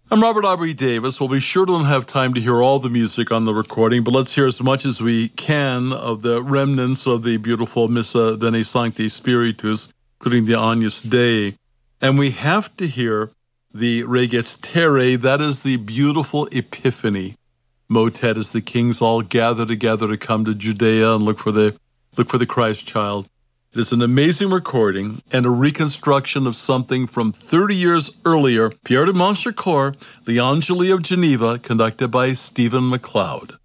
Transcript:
I'm Robert Aubrey Davis. We'll be sure to have time to hear all the music on the recording, but let's hear as much as we can of the remnants of the beautiful Missa Dei Sancti Spiritus, including the Agnus Dei. And we have to hear the Reges Terrae, that is the beautiful Epiphany motet as the kings all gather together to come to Judea and look for the Christ child. It is an amazing recording and a reconstruction of something from 30 years earlier, Pierre de Montchecourt, the Angeli of Geneva, conducted by Stephen MacLeod.